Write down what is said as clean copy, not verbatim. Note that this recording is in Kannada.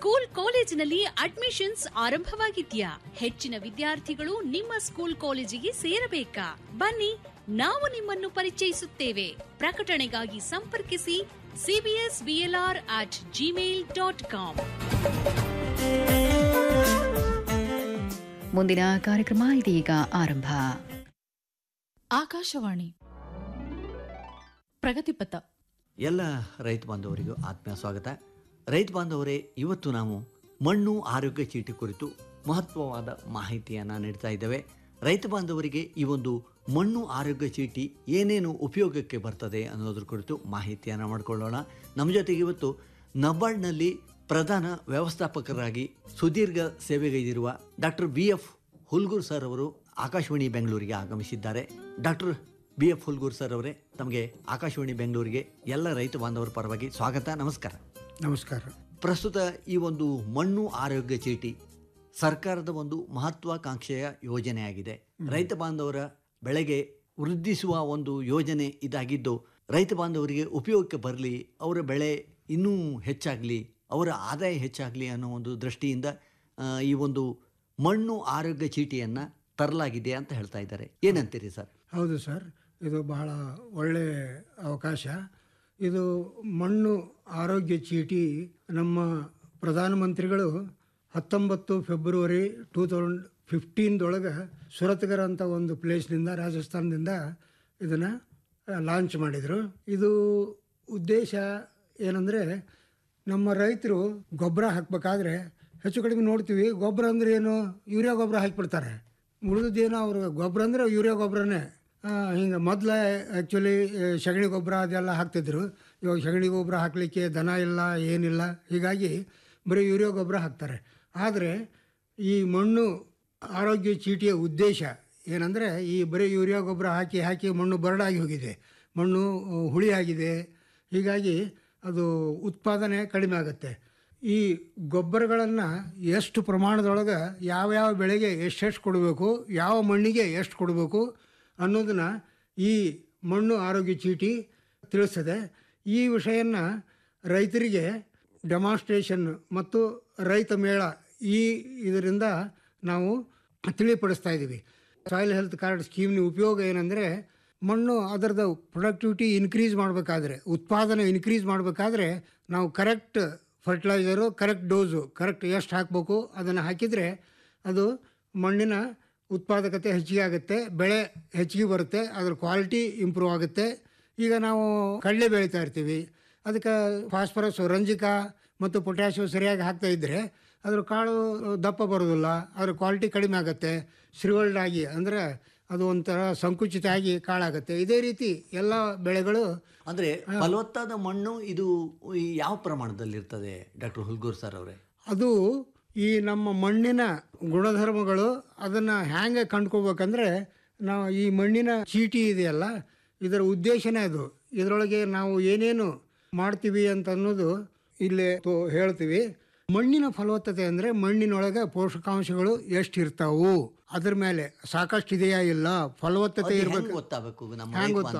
ಸ್ಕೂಲ್ ಕಾಲೇಜಿನಲ್ಲಿ ಅಡ್ಮಿಷನ್ಸ್ ಆರಂಭವಾಗಿದ್ಯಾ? ಹೆಚ್ಚಿನ ವಿದ್ಯಾರ್ಥಿಗಳು ನಿಮ್ಮ ಸ್ಕೂಲ್ ಕಾಲೇಜಿಗೆ ಸೇರಬೇಕಾ? ಬನ್ನಿ, ನಾವು ನಿಮ್ಮನ್ನು ಪರಿಚಯಿಸುತ್ತೇವೆ. ಪ್ರಕಟಣೆಗಾಗಿ ಸಂಪರ್ಕಿಸಿ cbsblr@gmail.com. ಮುಂದಿನ ಕಾರ್ಯಕ್ರಮ ಇದೀಗ ಆರಂಭ. ಆಕಾಶವಾಣಿ ಪ್ರಗತಿಪಥ. ಎಲ್ಲ ರೈತ ಬಾಂಧವರಿಗೂ ಆತ್ಮೀಯ ಸ್ವಾಗತ. ರೈತ ಬಾಂಧವರೇ, ಇವತ್ತು ನಾವು ಮಣ್ಣು ಆರೋಗ್ಯ ಚೀಟಿ ಕುರಿತು ಮಹತ್ವವಾದ ಮಾಹಿತಿಯನ್ನು ನೀಡ್ತಾ ಇದ್ದೇವೆ. ರೈತ ಬಾಂಧವರಿಗೆ ಈ ಒಂದು ಮಣ್ಣು ಆರೋಗ್ಯ ಚೀಟಿ ಏನೇನು ಉಪಯೋಗಕ್ಕೆ ಬರ್ತದೆ ಅನ್ನೋದ್ರ ಕುರಿತು ಮಾಹಿತಿಯನ್ನು ಮಾಡಿಕೊಳ್ಳೋಣ. ನಮ್ಮ ಜೊತೆಗೆ ಇವತ್ತು ನಬಾರ್ಡ್ನಲ್ಲಿ ಪ್ರಧಾನ ವ್ಯವಸ್ಥಾಪಕರಾಗಿ ಸುದೀರ್ಘ ಸೇವೆಗೈದಿರುವ ಡಾಕ್ಟರ್ BF ಹುಲ್ಗೂರ್ ಸರ್ ಅವರು ಆಕಾಶವಾಣಿ ಬೆಂಗಳೂರಿಗೆ ಆಗಮಿಸಿದ್ದಾರೆ. ಡಾಕ್ಟರ್ BF ಹುಲ್ಗೂರ್ ಸರ್ ಅವರೇ, ತಮಗೆ ಆಕಾಶವಾಣಿ ಬೆಂಗಳೂರಿಗೆ ಎಲ್ಲ ರೈತ ಬಾಂಧವರ ಪರವಾಗಿ ಸ್ವಾಗತ. ನಮಸ್ಕಾರ. ನಮಸ್ಕಾರ. ಪ್ರಸ್ತುತ ಈ ಒಂದು ಮಣ್ಣು ಆರೋಗ್ಯ ಚೀಟಿ ಸರ್ಕಾರದ ಒಂದು ಮಹತ್ವಾಕಾಂಕ್ಷೆಯ ಯೋಜನೆಯಾಗಿದೆ. ರೈತ ಬಾಂಧವರ ಬೆಳೆಗೆ ವೃದ್ಧಿಸುವ ಒಂದು ಯೋಜನೆ ಇದಾಗಿದ್ದು, ರೈತ ಬಾಂಧವರಿಗೆ ಉಪಯೋಗಕ್ಕೆ ಬರಲಿ, ಅವರ ಬೆಳೆ ಇನ್ನೂ ಹೆಚ್ಚಾಗಲಿ, ಅವರ ಆದಾಯ ಹೆಚ್ಚಾಗಲಿ ಅನ್ನೋ ಒಂದು ದೃಷ್ಟಿಯಿಂದ ಈ ಒಂದು ಮಣ್ಣು ಆರೋಗ್ಯ ಚೀಟಿಯನ್ನು ತರಲಾಗಿದೆ ಅಂತ ಹೇಳ್ತಾ ಇದ್ದಾರೆ. ಏನಂತೀರಿ ಸರ್? ಹೌದು ಸರ್, ಇದು ಬಹಳ ಒಳ್ಳೆಯ ಅವಕಾಶ. ಇದು ಮಣ್ಣು ಆರೋಗ್ಯ ಚೀಟಿ ನಮ್ಮ ಪ್ರಧಾನಮಂತ್ರಿಗಳು 19 ಫೆಬ್ರವರಿ 2015 ಸುರತ್ಗರ್ ಅಂತ ಒಂದು ಪ್ಲೇಸ್ನಿಂದ, ರಾಜಸ್ಥಾನದಿಂದ ಇದನ್ನು ಲಾಂಚ್ ಮಾಡಿದರು. ಇದು ಉದ್ದೇಶ ಏನಂದರೆ, ನಮ್ಮ ರೈತರು ಗೊಬ್ಬರ ಹಾಕಬೇಕಾದ್ರೆ ಹೆಚ್ಚು ಕಡಿಮೆ ನೋಡ್ತೀವಿ, ಗೊಬ್ಬರ ಅಂದರೆ ಏನು, ಯೂರಿಯಾ ಗೊಬ್ಬರ ಹಾಕಿಬಿಡ್ತಾರೆ. ಉಳಿದದ್ದೇನೋ ಅವರು ಗೊಬ್ಬರ ಅಂದರೆ ಯೂರಿಯಾ ಗೊಬ್ಬರನೇ. ಹಿಂಗೆ ಮೊದಲ ಆ್ಯಕ್ಚುಲಿ ಸಗಣಿ ಗೊಬ್ಬರ ಅದೆಲ್ಲ ಹಾಕ್ತಿದ್ರು. ಇವಾಗ ಸಗಣಿ ಗೊಬ್ಬರ ಹಾಕಲಿಕ್ಕೆ ದನ ಇಲ್ಲ, ಏನಿಲ್ಲ, ಹೀಗಾಗಿ ಬರೀ ಯೂರಿಯಾ ಗೊಬ್ಬರ ಹಾಕ್ತಾರೆ. ಆದರೆ ಈ ಮಣ್ಣು ಆರೋಗ್ಯ ಚೀಟಿಯ ಉದ್ದೇಶ ಏನಂದರೆ, ಈ ಬರೀ ಯೂರಿಯಾ ಗೊಬ್ಬರ ಹಾಕಿ ಹಾಕಿ ಮಣ್ಣು ಬರಡಾಗಿ ಹೋಗಿದೆ, ಮಣ್ಣು ಹುಳಿ ಆಗಿದೆ, ಹೀಗಾಗಿ ಅದು ಉತ್ಪಾದನೆ ಕಡಿಮೆ ಆಗುತ್ತೆ. ಈ ಗೊಬ್ಬರಗಳನ್ನು ಎಷ್ಟು ಪ್ರಮಾಣದೊಳಗೆ ಯಾವ್ಯಾವ ಬೆಳೆಗೆ ಎಷ್ಟೆಷ್ಟು ಕೊಡಬೇಕು, ಯಾವ ಮಣ್ಣಿಗೆ ಎಷ್ಟು ಕೊಡಬೇಕು ಅನ್ನೋದನ್ನು ಈ ಮಣ್ಣು ಆರೋಗ್ಯ ಚೀಟಿ ತಿಳಿಸ್ತದೆ. ಈ ವಿಷಯನ ರೈತರಿಗೆ ಡೆಮಾನ್ಸ್ಟ್ರೇಷನ್ ಮತ್ತು ರೈತ ಮೇಳ ಇದರಿಂದ ನಾವು ತಿಳಿಪಡಿಸ್ತಾ ಇದ್ದೀವಿ. ಸಾಯಿಲ್ ಹೆಲ್ತ್ ಕಾರ್ಡ್ ಸ್ಕೀಮ್ನ ಉಪಯೋಗ ಏನಂದರೆ, ಮಣ್ಣು ಅದರದ್ದು ಪ್ರೊಡಕ್ಟಿವಿಟಿ ಇನ್ಕ್ರೀಸ್ ಮಾಡಬೇಕಾದ್ರೆ, ಉತ್ಪಾದನೆ ಇನ್ಕ್ರೀಸ್ ಮಾಡಬೇಕಾದ್ರೆ ನಾವು correct fertiliser, correct dose, correct ಎಷ್ಟು ಹಾಕಬೇಕು ಅದನ್ನು ಹಾಕಿದರೆ ಅದು ಮಣ್ಣಿನ ಉತ್ಪಾದಕತೆ ಹೆಚ್ಚಿಗೆ ಆಗುತ್ತೆ, ಬೆಳೆ ಹೆಚ್ಚಿಗೆ ಬರುತ್ತೆ, ಅದರ ಕ್ವಾಲಿಟಿ ಇಂಪ್ರೂವ್ ಆಗುತ್ತೆ. ಈಗ ನಾವು ಕಡಲೆ ಬೆಳೀತಾ ಇರ್ತೀವಿ, ಅದಕ್ಕೆ ಫಾಸ್ಫರಸ್, ರಂಜಕ ಮತ್ತು ಪೊಟ್ಯಾಷಿಯಂ ಸರಿಯಾಗಿ ಹಾಕ್ತಾ ಇದ್ದರೆ ಅದ್ರ ಕಾಳು ದಪ್ಪ ಬರೋದಿಲ್ಲ, ಅದರ ಕ್ವಾಲಿಟಿ ಕಡಿಮೆ ಆಗುತ್ತೆ, ಶ್ರಿವಲ್ಡ್ ಆಗಿ ಅಂದರೆ ಅದು ಒಂಥರ ಸಂಕುಚಿತ ಆಗಿ ಕಾಳಾಗುತ್ತೆ. ಇದೇ ರೀತಿ ಎಲ್ಲ ಬೆಳೆಗಳು. ಅಂದರೆ ಫಲವತ್ತಾದ ಮಣ್ಣು ಇದು ಯಾವ ಪ್ರಮಾಣದಲ್ಲಿರ್ತದೆ ಡಾಕ್ಟರ್ ಹುಲ್ಗೂರ್ ಸರ್ ಅವರೇ? ಅದು ಈ ನಮ್ಮ ಮಣ್ಣಿನ ಗುಣಧರ್ಮಗಳು ಅದನ್ನು ಹ್ಯಾಂಗೆ ಕಂಡ್ಕೋಬೇಕಂದ್ರೆ, ನಾವು ಈ ಮಣ್ಣಿನ ಚೀಟಿ ಇದೆಯಲ್ಲ, ಇದರ ಉದ್ದೇಶನೇ ಅದು. ಇದರೊಳಗೆ ನಾವು ಏನೇನು ಮಾಡ್ತೀವಿ ಅಂತ ಅನ್ನೋದು ಇಲ್ಲೇ ಹೇಳ್ತೀವಿ. ಮಣ್ಣಿನ ಫಲವತ್ತತೆ ಅಂದರೆ ಮಣ್ಣಿನೊಳಗೆ ಪೋಷಕಾಂಶಗಳು ಎಷ್ಟು ಇರ್ತಾವು, ಅದ್ರ ಮೇಲೆ ಸಾಕಷ್ಟು ಇದೆಯಾ ಇಲ್ಲ, ಫಲವತ್ತತೆ ಇರಬೇಕು. ಗೊತ್ತಾಗಬೇಕು. ಹ್ಯಾಂಗೆ ಗೊತ್ತು?